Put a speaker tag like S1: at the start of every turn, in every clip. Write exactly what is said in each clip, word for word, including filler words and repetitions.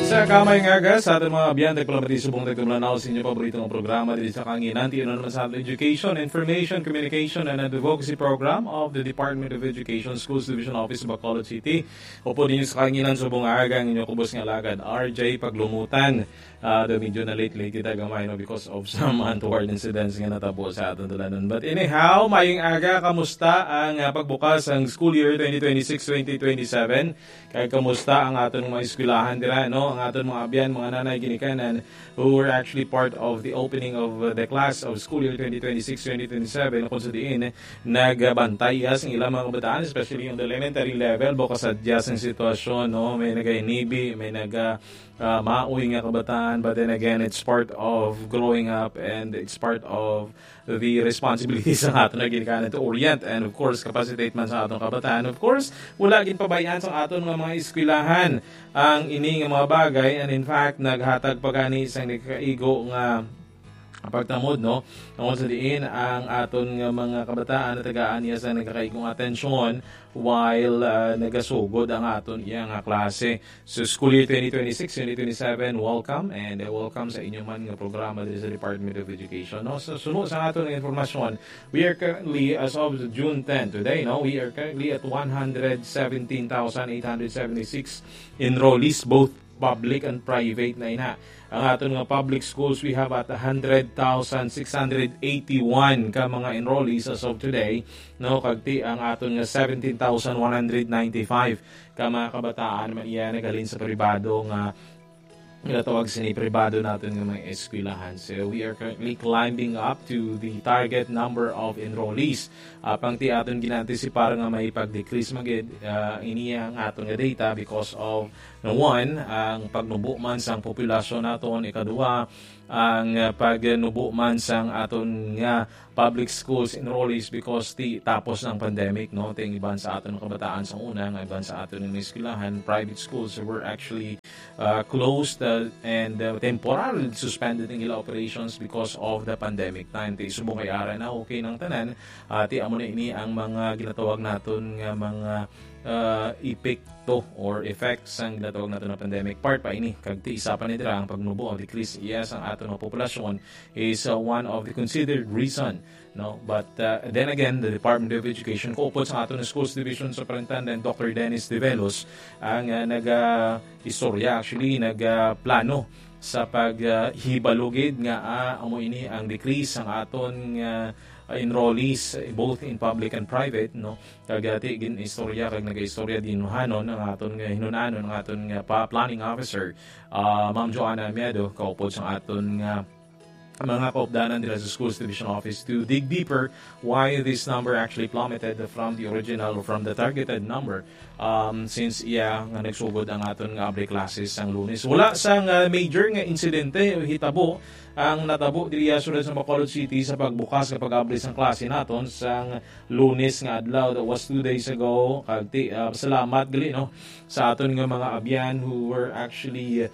S1: Sa kamay nga aga, sa ating mga abiyante, palamati subong tagtumlanaw sa inyong paboritong programa dito sa kanginan. Tiyo na naman sa ating Education, Information, Communication, and Advocacy Program of the Department of Education, Schools Division Office, Bacolod City. Opo din sa kanginan subong aga ang inyong kubos nga lagad, R J Paglumutan. Uh, the medyo na late-late kita gamay no, because of some untoward incidents nga natabo sa ating dalanan. But anyhow, maying aga, kamusta ang uh, pagbukas ang school year twenty twenty-six twenty twenty-seven? Kaya kamusta ang ating mga eskwelahan dira, no? Ang ating mga abyan, mga nanay, ginikanan, who were actually part of the opening of uh, the class of school year twenty twenty-six twenty twenty-seven, kung sa diin, nagbantay as ang ilang mga kabataan, especially on the elementary level, bukas adyas ang sitwasyon, no? May nag-inibi, may nag- Uh, mauwi nga kabataan, but then again, it's part of growing up and it's part of the responsibilities ng aton na ginikanan to orient and of course capacitate man sa atong kabataan. Of course, wala gin pabayaan sa aton nga mga eskwelahan ang ini nga mga bagay, and in fact naghatag pa gani isang nakaigo nga pagtamod, no? Tungkol sa diin ang aton nga mga kabataan na tagaan niya sa nagkakaigong atensyon while uh, nagasugod ang aton iya nga klase. So school year twenty twenty-six twenty twenty-seven, welcome and uh, welcome sa inyong man nga programa dito sa Department of Education. No? So sunod sa aton nga informasyon, we are currently as of June tenth today, no? We are currently at one hundred seventeen thousand eight hundred seventy-six enrollees, both public and private na ina. Ang aton nga public schools, we have at one hundred thousand six hundred eighty-one ka mga enrollees as of today, no? Kagti ang aton nga seventeen thousand one hundred ninety-five ka mga kabataan man iya nagalin sa pribado nga tawag sa ni pribado natin ng mga eskwelahan. So we are currently climbing up to the target number of enrollees. Uh, pang ti aton ginantisipar nga may pag-decrease magid uh, iniya ang aton nga data because of no, one, ang pagnubo man sang populasyon naton, ikadua ang uh, pagnubo man sang aton nga public schools enrollees because ti tapos ng pandemic, no? Ting iban sa aton kabataan sa una, nga iban sa aton ng eskwelahan, private schools were actually uh, closed uh, and uh, temporarily suspended ng ila operations because of the pandemic time. Ti subong kay ara na okay nang tanan, uh, ti amo na ini ang mga ginatawag naton nga mga uh, epekto or effects ang ginatawag naton na pandemic. Part pa ini kag ti isa pa ni dira ang pagnubo o decrease yes ang aton nga populasyon is uh, one of the considered reason, no? But uh, then again, the Department of Education koupod sa aton Schools Division Superintendent Doctor Dennis Develos ang uh, naga-istorya, actually naga-plano sa paghibalugid uh, nga ah, amo ini ang decrease ang aton uh, enrollees both in public and private, no? Kagati gin istorya kag naga-istorya dinuhanon ang aton nga hinunanon ang aton nga pa planning officer, uh, Ma'am Joanna Miedo, kaupod sa aton nga mga kaupdanan dila sa Schools Division Office to dig deeper why this number actually plummeted from the original or from the targeted number um, since iya nga nagsugod ang aton nga abre classes ang Lunes. Wala sang uh, major nga insidente hitabo ang natabo diri sunod sa Bacolod City sa pagbukas kapag abre sang klase naton sang Lunes nga adlaw, that was two days ago. Kagti uh, salamat gali, no, sa aton nga mga abyan who were actually uh,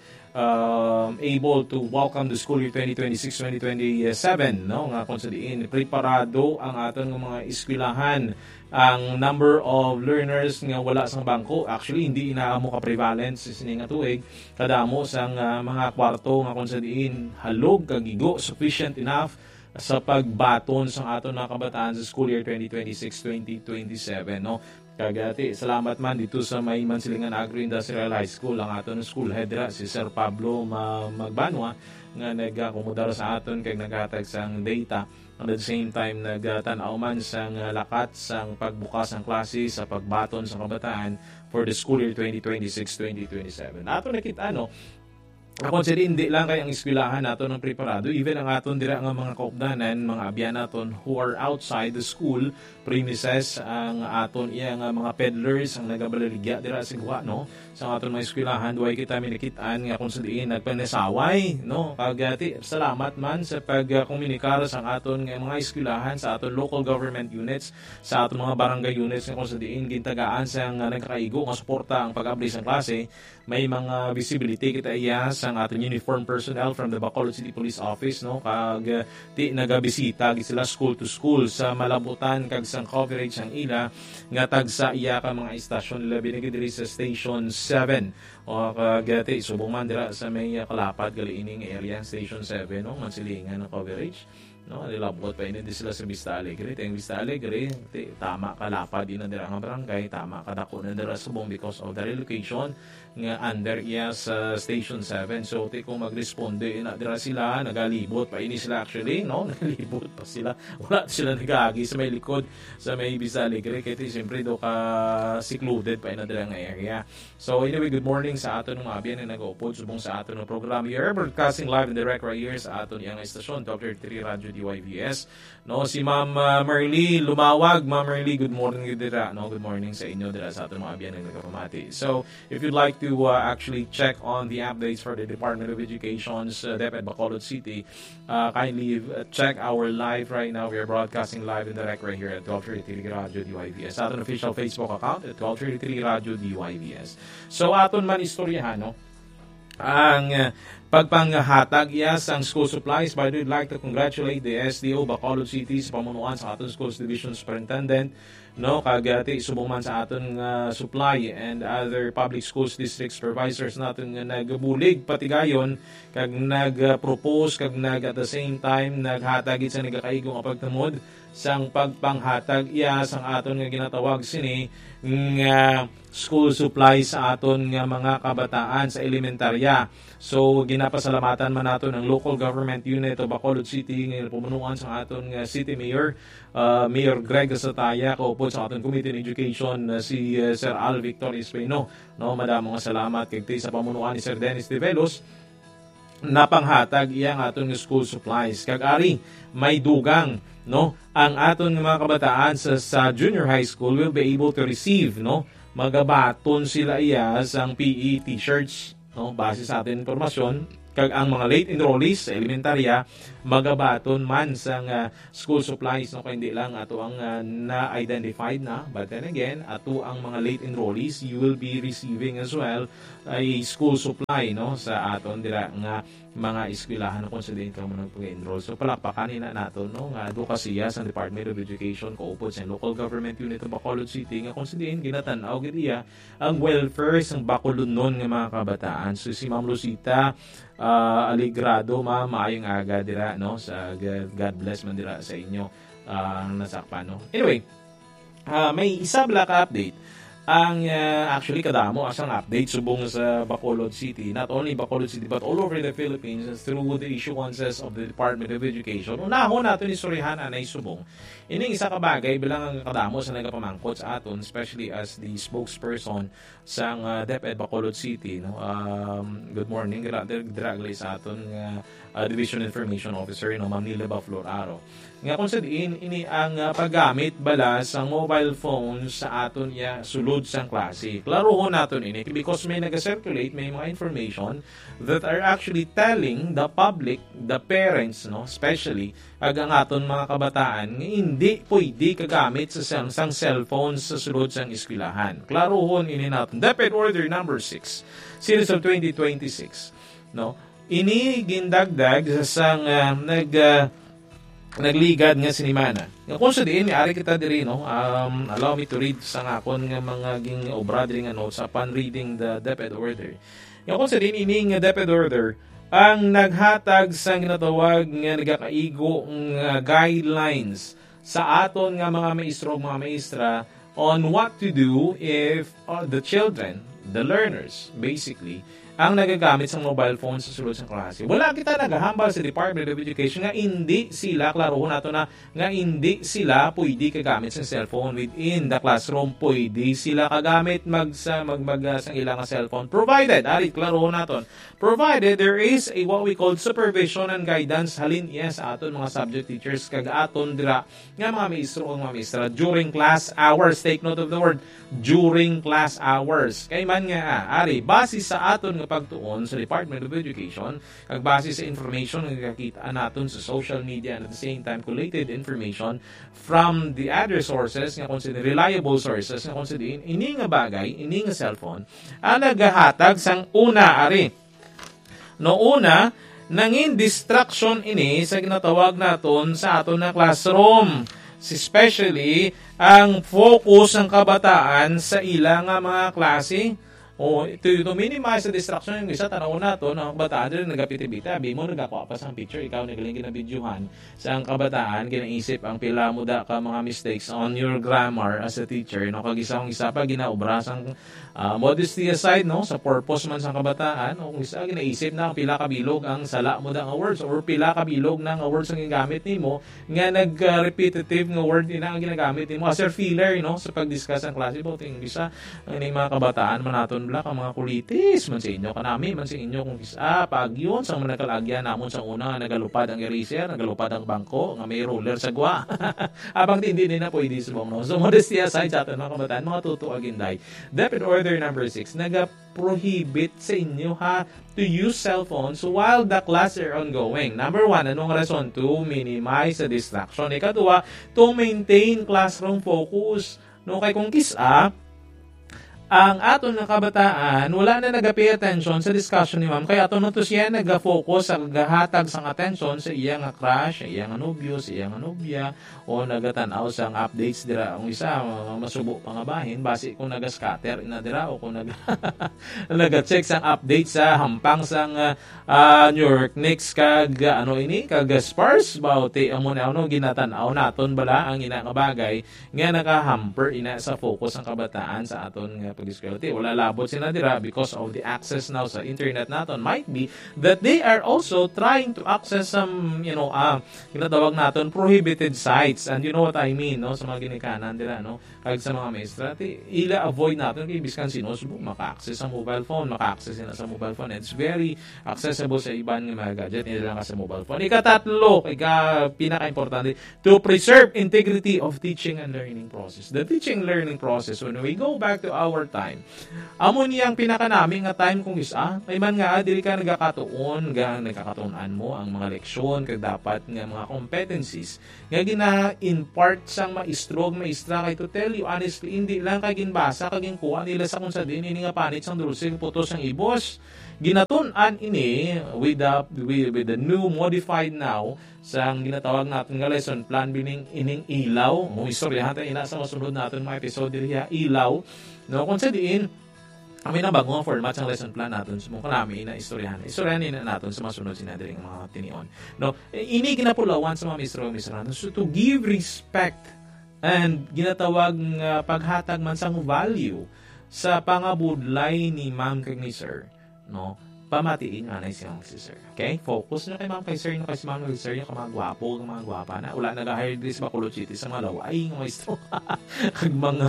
S1: Um, able to welcome the school year twenty twenty-six twenty twenty-seven, no? Nga kung sa diin preparado ang aton nga mga eskwelahan. Ang number of learners nga wala sang bangko, actually hindi inaamo ka prevalence sini nga tuig kadamo sang uh, mga kwarto nga kung sa diin halog kagigo sufficient enough sa pagbaton sang aton mga kabataan sa school year twenty twenty-six twenty twenty-seven, no? Kagati, salamat man dito sa may Mansilingan Agro-Industrial High School, ang aton school head ra si Sir Pablo Magbanwa nga nagakomodar sa aton kay naghatag sang data, and at the same time nagtanaw man sang lakat sang pagbukas ng klase sa pagbaton sa kabataan for the school year twenty twenty-six twenty twenty-seven. Ato nakita, no, ako sa hindi lang kay ang eskwelahan naton ng preparado, even ang aton dira nga mga kaupdanan, mga abyan naton who are outside the school premises, ang aton iya nga mga peddlers ang nagabaligya dira sa guwa, no, sa aton mga eskwelahan, duay kita minikitaan nga kung sa diin nagpanesaway, no? Kagati salamat man sa pagkomunikar sa aton nga mga eskwelahan, sa aton local government units, sa aton mga barangay units nga kung sa diin gintagaan sa nga nagkakaigo nga suporta ang pag-abli sa klase. May mga visibility kita iya sa sang aton uniform personnel from the Bacolod City Police Office, no, kag uh, ti nagabisita gid sila school to school sa malabutan kag sang coverage ang ila nga tagsa iya ka mga istasyon nila binigay diri sa Station seven o kag ti subong man dira sa may uh, kalapad gali ining area Station seven, no, man silingan ang coverage, no, nilabot pa ini di sila sa Vista Alegre. Teng Vista Alegre ti, tama kalapad din dira nga barangay, tama kadako na dira subong because of the relocation nga under iya sa Station seven. So ti kung magresponde na dira sila nagalibot pa ini sila actually, no, nagalibot pa sila, wala sila nagagi sa may likod sa may Vista Alegre kay ti siyempre do ka secluded pa ina dira nga area. So anyway, good morning sa aton mga abyan na nag-upod subong sa aton ng program here, broadcasting live and direct right here sa aton iyang estasyon Doctor three Radio D Y V S, no. Si Ma'am uh, Marley Lumawag. Ma'am Marley, good morning dira, no, good morning sa inyo dira sa aton mga abyan na nagapamati. So if you'd like to uh, actually check on the updates for the Department of Education's uh, DepEd Bacolod City, uh, kindly uh, check our live right now. We are broadcasting live and direct right here at twelve thirty-three Radio D Y V S, aton official Facebook account at twelve thirty-three Radio D Y V S. So aton man istoryahan, no, ang uh, pagpanghatag iya sang school supplies. By the way, I'd like to congratulate the S D O Bacolod City sa pamunuan sa aton Schools Division Superintendent, no, kagati subong man sa aton uh, supply and other public schools district supervisors naton nga nagbulig patigayon kag nag-propose kag nag at the same time naghatag sa nagakaigong pagtamod sang pagpanghatag iya sang aton nga ginatawag sini nga school supplies sa aton nga mga kabataan sa elementarya. So ginapasalamatan man nato ng local government unit of Bacolod City nga pumunuan sa aton nga city mayor, uh, Mayor Greg Sataya, kaupod sa aton Committee on Education uh, si uh, Sir Al Victor Espino, no, madamo nga salamat kay ti sa pamunuan ni Sir Dennis Develos napanghatag iyang aton nga school supplies. Kag ari may dugang, no, ang aton nga mga kabataan sa, sa junior high school will be able to receive, no, magabaton sila iya sang P E t-shirts, no, base sa ating informasyon. Kag ang mga late enrollees sa elementarya magabaton man sang uh, school supplies, no, kay hindi lang ato ang uh, na-identified na, but then again ato ang mga late enrollees you will be receiving as well ay school supply, no, sa aton dira nga mga eskwelahan kung sa din ka mo nagpag-enroll. So palakpakan na nato, no, nga advokasya sa Department of Education kaupod sa local government unit of Bacolod City nga kung sa din ginatanaw gid ang welfare sang Bacolod non nga mga kabataan. So si Ma'am Lucita uh, Aligrado, ma'am, maayong aga dira, no, sa God bless man dira sa inyo ang uh, nasakpan, no. Anyway, uh, may isa bala ka update ang uh, actually kadamo asang update subong sa Bacolod City, not only Bacolod City but all over the Philippines through the issuances of the Department of Education. Unahon nato ni istoryahan anay subong ining isa ka bagay bilang ang kadamo sa nagapamangkot sa aton, especially as the spokesperson sang uh, DepEd Bacolod City, no. Um, good morning draglay sa aton uh, uh, Division Information Officer, no, Ma'am Nila Bafloraro, nga kung sa diin ini ang uh, paggamit bala sa mobile phone sa aton ya sulod sang klase. Klarohon naton ini because may nag-circulate may mga information that are actually telling the public, the parents, no, especially ag ang aton mga kabataan nga hindi pwede kagamit sa sang, sang cellphone sa sulod sang eskwelahan. Klarohon ini naton DepEd Order number six series of twenty twenty-six, no. Ini gindagdag sa sang uh, nag uh, nagligad nga sinimana. Nga kung sa diin, ari kita diri, no, um, allow me to read sa akon nga mga ging obra diri nga notes upon reading the DepEd Order. Nga kung sa diin, ini nga DepEd Order ang naghatag sa ginatawag nga nagakaigo nga guidelines sa aton nga mga maestro mga maestra on what to do if uh, the children, the learners, basically, ang nagagamit sa mobile phone sa sulod sa klase. Wala kita nagahambal sa Department of Education nga hindi sila, klaro nato na, nga hindi sila pwede kagamit sa cellphone within the classroom. Pwede sila kagamit mag sa magmag sa ilang cellphone. Provided, arit, klaro naton, provided there is a what we call supervision and guidance halin iya sa aton mga subject teachers kag aton dira nga mga maestro o mga maestra during class hours. Take note of the word during class hours. Kay man nga, ah, ari, base sa aton nga pagtuon sa Department of Education, kag base sa information nga kakita naton sa social media and at the same time collated information from the other sources nga consider reliable sources nga consider ini nga bagay, ini nga cellphone, ang nagahatag sang una, ari, No una, nangin distraction ini sa ginatawag naton sa aton na classroom. Especially ang focus ng kabataan sa ilang mga klase. O to, to minimize the distraction yung isa, tanaw na to, ng kabataan din nagapitibita, abi mo nagakuha pa sa picture, ikaw nagaling ginabidyohan sa ang kabataan, ginaisip ang pila mo da ka mga mistakes on your grammar as a teacher, no, kag isa kong isa pa, ginaobrasang uh, modesty aside, no, sa purpose man sa kabataan, o kung isa, ginaisip na pila kabilog ang sala mo da nga words, or pila kabilog na nga words ang ginagamit nimo nga nag-repetitive nga word na ang ginagamit nimo as a filler, no, sa pag-discuss ang klase, about yung isa, ang mga kabataan man naton ka mga kulitis man sa inyo kanami man sa inyo kung isa pag yun sa mga nakalagyan namon sa una nagalupad ang eraser nagalupad ang bangko nga may roller sa gwa abang hindi din na pwede subong no so modesty aside sa atin mga kabataan mga tuto aginday dapat order number six naga-prohibit sa inyo ha to use cellphones while the class are ongoing. Number one, anong rason? To minimize the distraction. Ikatwa, to maintain classroom focus. No kay kung kisa ang aton nga kabataan, wala na nag-pay attention sa discussion ni ma'am. Kaya aton na to siya nag-focus sa gahatag sang attention sa iya nga crush, sa iya nga nobyo, sa iya nga nobya, o nagatanaw sang updates dira. Ang isa, masubo pa nga bahin, base kung naga-scatter na dira, o kung nag- naga-check sang updates sa hampang sang uh, uh, New York Knicks, kag ano ini, kag Spurs, bawti, amo na ano, ginatanaw naton bala ang ina nga bagay, nga naka-hamper ina sa focus ang kabataan sa aton nga pag-diskwelti. Wala labot sila dira because of the access now sa internet naton. Might be that they are also trying to access some, you know, uh, ginatawag naton prohibited sites. And you know what I mean, no? Sa mga ginikanan dira, no? Kag sa mga maestra, ila avoid natin kay biskan sino maka-access sa mobile phone, maka-access sila sa mobile phone. It's very accessible sa iban nga mga gadget nila lang sa mobile phone. Ikatatlo, ika pinaka-importante, to preserve integrity of teaching and learning process. The teaching and learning process, when we go back to our time. Amo niyang pinaka namin nga time kung isa, ay man nga dili ka nagakatuon, nga nagkakatuonan mo ang mga leksyon kag dapat nga mga competencies nga gina-impart sang maestro ug maestra kay to tell you honestly, hindi lang kay ginbasa kag ginkuha nila sa kung sa din ini nga panit sang dulce putos ang ibos. Ginatun-an ini with the with, with the new modified now sang ginatawag natin nga lesson plan bining ining ilaw. Mo istoryahan ta ina sa masunod natin mga episode diha ilaw. No, kung sa diin, kami na bago nga format sa lesson plan natin, sumo kami na istoryahan. Istoryahan na natin sa masunod sinadiring mga tinion. No, ini ginapulawan sa mga mistro misra. So to give respect and ginatawag uh, paghatag man sang value sa pangabudlay ni ma'am kag ni sir, no? Pamatiin nga na siyang si sir. Okay? Focus na kay ma'am kay sir, no? Kasi ma'am kay sir, yung mga gwapo, yung mga gwapa na. Wala nag-hire this bakulochitis sa mga laway, yung maestro. Kag mga,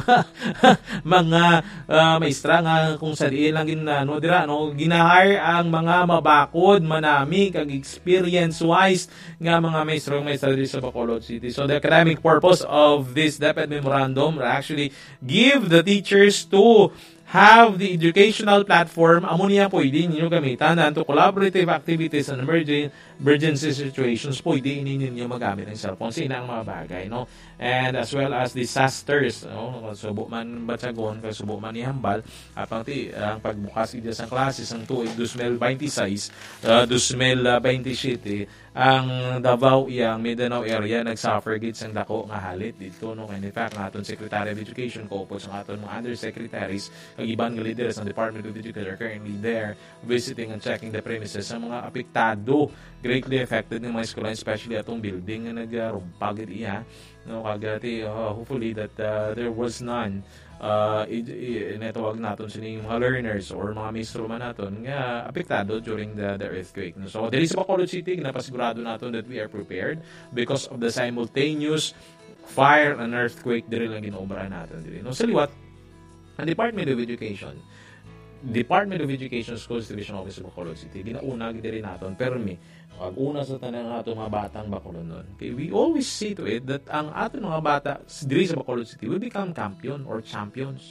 S1: mga uh, maestra nga kung sa diin lang gina, no, dira, no, ginahire ang mga mabakod, manami, kag experience-wise nga mga maestro, yung maestra dito sa Bacolod City. So the academic purpose of this DepEd memorandum actually give the teachers to have the educational platform, amo niya pwede ninyo gamitan na to collaborative activities and emerging emergency situations, pwede ninyo ninyo magamit ng cellphone. Sina ang mga bagay, no? And as well as disasters, no? Subo man batsagon, subo man ihambal, apang ti, ang pagbukas ida sa klase, ang tuig twenty twenty-six, uh, twenty twenty-seven, ang Davao iyang Mindanao area nagsuffer gid sang dako nga halit dito, no? And in fact, nga aton Secretary of Education ko po sa aton mga undersecretaries kag iban nga leaders ng Department of Education are currently there visiting and checking the premises sa mga apektado, greatly affected ng mga eskwela, especially atong building nga nagrumpag gid iya, no? Kagati uh, hopefully that uh, there was none uh, inetawag naton sining mga learners or mga maestro man naton nga apektado during the, the earthquake. So diri sa Bacolod City, ginapasigurado naton that we are prepared because of the simultaneous fire and earthquake diri lang ginoobra naton diri. No, sa liwat, ang Department of Education, Department of Education Schools Division Office of Bacolod City, ginauna diri naton permi pag una sa tanang ato mga batang Bacolod nun. Okay, we always see to it that ang ato mga bata diri sa Bacolod City will become champion or champions.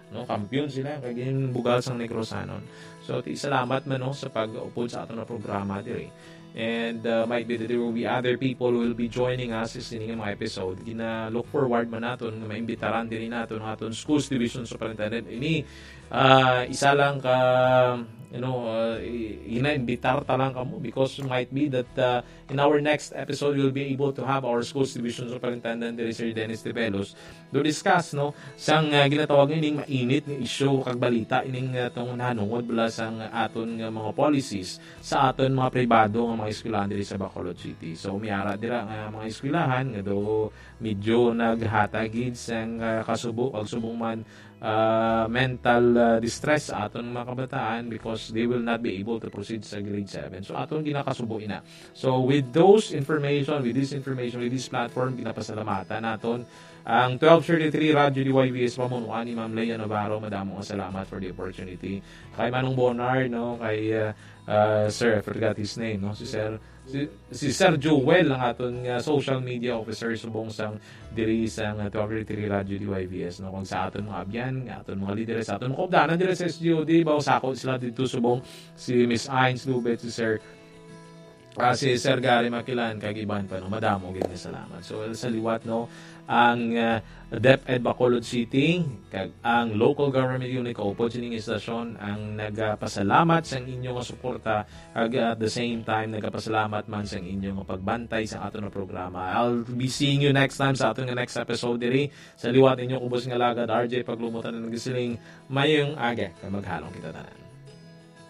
S1: no, kampiyon sila kay gin bugal sang Negrosanon. So ti salamat man no sa pag-upod sa aton na programa diri. And uh, might be that there will be other people who will be joining us sa ining mga episode. Gina look forward man naton nga maimbitaran diri naton ang aton schools division superintendent. Ini uh, isa lang ka you know uh, ina-imbitar ta lang kamo because might be that uh, in our next episode we'll be able to have our schools division superintendent diri Sir Dennis Tebelos to discuss no sang uh, ginatawag ining mainit nga issue kag balita ining uh, tong nanungod bala sang aton nga mga policies sa aton mga pribado nga mga eskwelahan diri sa Bacolod City. So miara dira nga mga eskwelahan nga do medyo naghatagid sang uh, kasubo kag subong man uh, mental uh, distress sa aton mga kabataan because they will not be able to proceed sa grade seven. So aton ginakasubo ina. So with those information, with this information, with this platform, ginapasalamatan naton ang twelve thirty-three Radyo D Y V S pamunuan ni Ma'am Leia Navarro. Madamo ang salamat for the opportunity. Kay Manong Bonar, no, kay uh, uh, Sir, I forgot his name, no, si Sir si, si Sir Joel ang aton uh, social media officer subong sang diri sang uh, twelve thirty-three Radyo D Y V S, no, kung sa aton mga abyan, aton mga lider sa aton mga obdanan diri sa S G O D, bawo sako sila dito subong si Miss Ains Lubet, si Sir Uh, si Sir Gary Makilan kag iban pa no, madamo gid nga salamat. So sa liwat no ang uh, DepEd Bacolod City kag ang local government unit kaupo sining istasyon ang nagapasalamat sa inyong suporta kag at the same time nagapasalamat man sa inyong pagbantay sa aton nga programa. I'll be seeing you next time sa aton nga next episode diri sa liwat ninyo kubos nga lagad R J paglumutan ng gisiling mayong aga kag maghalong kita tanan.